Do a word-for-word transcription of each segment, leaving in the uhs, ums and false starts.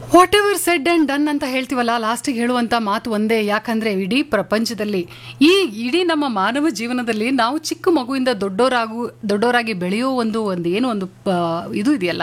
What ever shed and done ಅಂತ ಹೇಳ್ತೀವಲ್ಲ, ಲಾಸ್ಟಿಗೆ ಹೇಳುವಂಥ ಮಾತು ಒಂದೇ. ಯಾಕಂದರೆ ಇಡೀ ಪ್ರಪಂಚದಲ್ಲಿ, ಈ ಇಡೀ ನಮ್ಮ ಮಾನವ ಜೀವನದಲ್ಲಿ ನಾವು ಚಿಕ್ಕ ಮಗುವಿಂದ ದೊಡ್ಡವರಾಗು ದೊಡ್ಡವರಾಗಿ ಬೆಳೆಯೋ ಒಂದು ಒಂದು ಏನು ಒಂದು ಪ- ಇದು ಇದೆಯಲ್ಲ,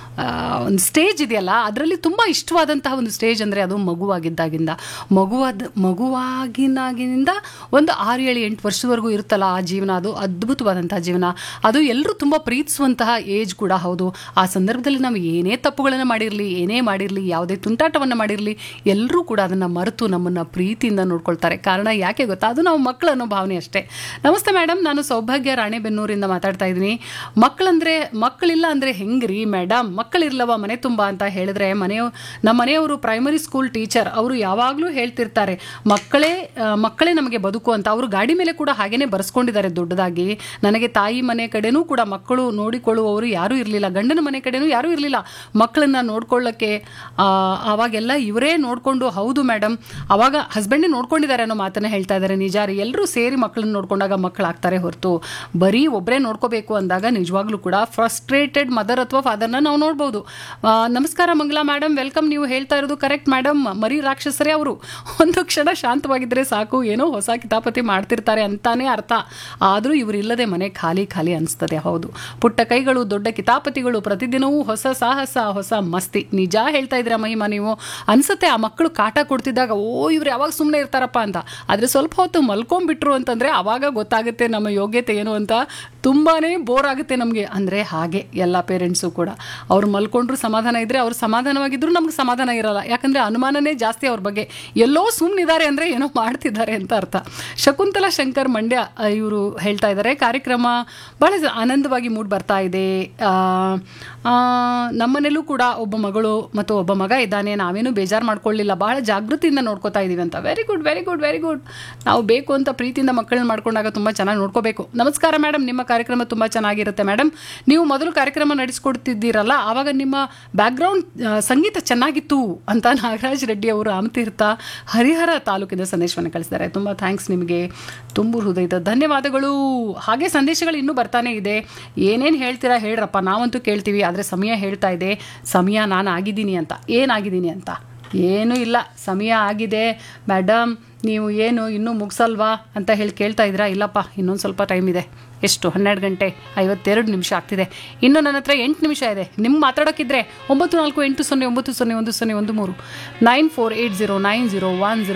ಒಂದು ಸ್ಟೇಜ್ ಇದೆಯಲ್ಲ, ಅದರಲ್ಲಿ ತುಂಬ ಇಷ್ಟವಾದಂತಹ ಒಂದು ಸ್ಟೇಜ್ ಅಂದರೆ ಅದು ಮಗುವಾಗಿದ್ದಾಗಿಂದ. ಮಗುವಾದ ಮಗುವಾಗಿನಾಗಿನಿಂದ ಒಂದು ಆರು ಏಳು ಎಂಟು ವರ್ಷದವರೆಗೂ ಇರುತ್ತಲ್ಲ ಆ ಜೀವನ, ಅದು ಅದ್ಭುತವಾದಂತಹ ಜೀವನ. ಅದು ಎಲ್ಲರೂ ತುಂಬ ಪ್ರೀತಿಸುವಂತಹ ಏಜ್ ಕೂಡ ಹೌದು. ಆ ಸಂದರ್ಭದಲ್ಲಿ ನಾವು ಏನೇ ತಪ್ಪುಗಳನ್ನು ಮಾಡಿರಲಿ, ಏನೇ ಮಾಡಿರಲಿ, ಯಾವುದೇ ತುಂಟಾಟವನ್ನು ಮಾಡಿರಲಿ, ಎಲ್ಲರೂ ಕೂಡ ಅದನ್ನು ಮರೆತು ನಮ್ಮನ್ನು ಪ್ರೀತಿಯಿಂದ ನೋಡ್ಕೊಳ್ತಾರೆ. ಕಾರಣ ಯಾಕೆ ಗೊತ್ತಾ? ಅದು ನಾವು ಮಕ್ಕಳು ಅನ್ನೋ ಭಾವನೆ ಅಷ್ಟೇ. ನಮಸ್ತೆ ಮೇಡಮ್, ನಾನು ಸೌಭಾಗ್ಯ ರಾಣೆಬೆನ್ನೂರಿಂದ ಮಾತಾಡ್ತಾ ಇದ್ದೀನಿ. ಮಕ್ಕಳಂದರೆ ಮಕ್ಕಳಿಲ್ಲ ಅಂದರೆ ಹೆಂಗ್ರಿ ಮೇಡಮ್, ಮಕ್ಕಳಿರ್ಲವ ಮನೆ ತುಂಬ ಅಂತ ಹೇಳಿದ್ರೆ, ಮನೆಯ ನಮ್ಮ ಮನೆಯವರು ಪ್ರೈಮರಿ ಸ್ಕೂಲ್ ಟೀಚರ್, ಅವರು ಯಾವಾಗಲೂ ಹೇಳ್ತಿರ್ತಾರೆ ಮಕ್ಕಳೇ ಆ, ಮಕ್ಕಳೇ ನಮಗೆ ಬದುಕು ಅಂತ. ಅವರು ಗಾಡಿ ಮೇಲೆ ಕೂಡ ಹಾಗೇನೆ ಬರೆಸ್ಕೊಂಡಿದ್ದಾರೆ ದೊಡ್ಡದಾಗಿ. ನನಗೆ ತಾಯಿ ಮನೆ ಕಡೆನೂ ಕೂಡ ಮಕ್ಕಳು ನೋಡಿಕೊಳ್ಳುವವರು ಯಾರೂ ಇರಲಿಲ್ಲ, ಗಂಡನ ಮನೆ ಕಡೆನೂ ಯಾರೂ ಇರಲಿಲ್ಲ ಮಕ್ಕಳನ್ನ ನೋಡ್ಕೊಳ್ಳೋಕ್ಕೆ. ಆವಾಗೆಲ್ಲ ಇವರೇ ನೋಡಿಕೊಂಡು, ಹೌದು ಮೇಡಮ್, ಆವಾಗ ಹಸ್ಬೆಂಡೇ ನೋಡ್ಕೊಂಡಿದ್ದಾರೆ ಅನ್ನೋ ಮಾತನ್ನ ಹೇಳ್ತಾ ಇದ್ದಾರೆ. ನಿಜ ರೀ, ಎಲ್ಲರೂ ಸೇರಿ ಮಕ್ಕಳನ್ನ ನೋಡ್ಕೊಂಡಾಗ ಮಕ್ಕಳಾಗ್ತಾರೆ ಹೊರತು ಬರೀ ಒಬ್ಬರೇ ನೋಡ್ಕೋಬೇಕು ಅಂದಾಗ ನಿಜವಾಗ್ಲೂ ಕೂಡ ಫ್ರಸ್ಟ್ರೇಟೆಡ್ ಮದರ್ ಅಥವಾ ಫಾದರ್ನ ನಾವು ನೋಡ್ಬೋದು. ಆ, ನಮಸ್ಕಾರ ಮಂಗಲಾ ಮೇಡಮ್, ವೆಲ್ಕಮ್. ನೀವು ಹೇಳ್ತಾ ಇರೋದು ಕರೆಕ್ಟ್ ಮೇಡಮ್. ಮರಿ ರಾಕ್ಷಸರೇ ಅವರು. ಒಂದು ಕ್ಷಣ ಶಾಂತವಾಗಿದ್ದರೆ ಸಾಕು, ಏನೋ ಹೊಸ ಕಿತಾಪತಿ ಮಾಡ್ತಿರ್ತಾರೆ ಅಂತಾನೆ ಅರ್ಥ. ಆದರೂ ಇವರಿಲ್ಲದೆ ಮನೆ ಖಾಲಿ ಖಾಲಿ ಅನಿಸ್ತದೆ. ಹೌದು, ಪುಟ್ಟ ಕೈಗಳು ದೊಡ್ಡ ಕಿತಾಪತಿಗಳು, ಪ್ರತಿದಿನವೂ ಹೊಸ ಸಾಹಸ, ಹೊಸ ಮಸ್ತಿ. ನಿಜ ಹೇಳ್ತಾ ಇದ್ದೀರಾ ಮಹಿಮಾ ನೀವು. ಅನ್ಸುತ್ತೆ ಆ ಮಕ್ಕಳು ಕಾಟ ಕೊಡ್ತಿದ್ದಾಗ, ಓ ಇವ್ರು ಯಾವಾಗ ಸುಮ್ಮನೆ ಇರ್ತಾರಪ್ಪ ಅಂತ. ಆದರೆ ಸ್ವಲ್ಪ ಹೊತ್ತು ಮಲ್ಕೊಂಡ್ಬಿಟ್ರು ಅಂತಂದರೆ ಆವಾಗ ಗೊತ್ತಾಗುತ್ತೆ ನಮ್ಮ ಯೋಗ್ಯತೆ ಏನು ಅಂತ. ತುಂಬಾ ಬೋರ್ ಆಗುತ್ತೆ ನಮಗೆ. ಅಂದರೆ ಹಾಗೆ ಎಲ್ಲ ಪೇರೆಂಟ್ಸು ಕೂಡ, ಅವ್ರು ಮಲ್ಕೊಂಡ್ರು ಸಮಾಧಾನ ಇದ್ದರೆ, ಅವ್ರು ಸಮಾಧಾನವಾಗಿದ್ದರೂ ನಮ್ಗೆ ಸಮಾಧಾನ ಇರಲ್ಲ. ಯಾಕಂದರೆ ಅನುಮಾನನೇ ಜಾಸ್ತಿ ಅವ್ರ ಬಗ್ಗೆ. ಎಲ್ಲೋ ಸುಮ್ಮನಿದ್ದಾರೆ ಅಂದರೆ ಏನೋ ಮಾಡ್ತಿದ್ದಾರೆ ಅಂತ ಅರ್ಥ. ಶಕುಂತಲಾ ಶಂಕರ್ ಮಂಡ್ಯ ಇವರು ಹೇಳ್ತಾ ಇದ್ದಾರೆ, ಕಾರ್ಯಕ್ರಮ ಭಾಳ ಆನಂದವಾಗಿ ಮೂಡ್ ಬರ್ತಾ ಇದೆ. ಆ, ಆ, ನಮ್ಮನೇಲೂ ಕೂಡ ಒಬ್ಬ ಮಗಳು ಮತ್ತು ಒಬ್ಬ ಮಗ ಇದ್ದಾನೆ. ನಾವೇನು ಬೇಜಾರು ಮಾಡ್ಕೊಳ್ಳಿಲ್ಲ, ಭಾಳ ಜಾಗೃತಿಯಿಂದ ನೋಡ್ಕೋತಾ ಇದ್ದೀವಿ ಅಂತ. Very good very good very good. ನಾವು ಬೇಕು ಅಂತ ಪ್ರೀತಿಯಿಂದ ಮಕ್ಕಳನ್ನ ಮಾಡ್ಕೊಂಡಾಗ ತುಂಬ ಚೆನ್ನಾಗಿ ನೋಡ್ಕೋಬೇಕು. ನಮಸ್ಕಾರ ಮೇಡಮ್, ನಿಮ್ಮ ಕಾರ್ಯಕ್ರಮ ತುಂಬ ಚೆನ್ನಾಗಿರುತ್ತೆ ಮೇಡಮ್. ನೀವು ಮೊದಲು ಕಾರ್ಯಕ್ರಮ ನಡೆಸ್ಕೊಡ್ತಿದ್ದೀರಲ್ಲ, ಆವಾಗ ನಿಮ್ಮ ಬ್ಯಾಕ್ಗ್ರೌಂಡ್ ಸಂಗೀತ ಚೆನ್ನಾಗಿತ್ತು ಅಂತ ನಾಗರಾಜ್ ರೆಡ್ಡಿ ಅವರು ಆಮತೀರ್ಥ ಹರಿಹರ ತಾಲೂಕಿನ ಸಂದೇಶವನ್ನು ಕಳಿಸಿದ್ದಾರೆ. ತುಂಬ ಥ್ಯಾಂಕ್ಸ್ ನಿಮಗೆ, ತುಂಬು ಹೃದಯದ ಧನ್ಯವಾದಗಳು. ಹಾಗೆ ಸಂದೇಶಗಳು ಇನ್ನೂ ಬರ್ತಾನೆ ಇದೆ. ಏನೇನು ಹೇಳ್ತೀರಾ ಹೇಳ್ರಪ್ಪ, ನಾವಂತೂ ಕೇಳ್ತೀವಿ. ಆದರೆ ಸಮಯ ಹೇಳ್ತಾ ಇದೆ, ಸಮಯ ನಾನು ಆಗಿದ್ದೀನಿ ಅಂತ. ಏನಾಗಿದ್ದೀನಿ ಅಂತ ಏನೂ ಇಲ್ಲ, ಸಮಯ ಆಗಿದೆ ಮೇಡಮ್. ನೀವು ಏನು ಇನ್ನೂ ಮುಗಿಸಲ್ವಾ ಅಂತ ಹೇಳಿ ಕೇಳ್ತಾ ಇದ್ದೀರಾ. ಇಲ್ಲಪ್ಪ, ಇನ್ನೊಂದು ಸ್ವಲ್ಪ ಟೈಮ್ ಇದೆ. ಎಷ್ಟು? ಹನ್ನೆರಡು ಗಂಟೆ ಐವತ್ತೆರಡು ನಿಮಿಷ ಆಗ್ತಿದೆ. ಇನ್ನು ನನ್ನ ಹತ್ರ ಎಂಟು ನಿಮಿಷ ಇದೆ. ನಿಮ್ಮ ಮಾತಾಡೋಕ್ಕಿದ್ರೆ ಒಂಬತ್ತು ನಾಲ್ಕು ಎಂಟು ಸೊನ್ನೆ ಒಂಬತ್ತು ಸೊನ್ನೆ ಒಂದು ಸೊನ್ನೆ ಒಂದು ಮೂರು nine four eight zero nine zero one zero